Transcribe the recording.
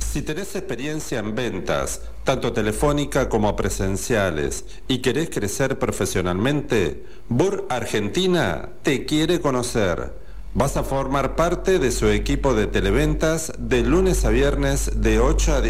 Si tenés experiencia en ventas, tanto telefónica como presenciales, y querés crecer profesionalmente, Burr Argentina te quiere conocer. Vas a formar parte de su equipo de televentas de lunes a viernes de 8 a 10.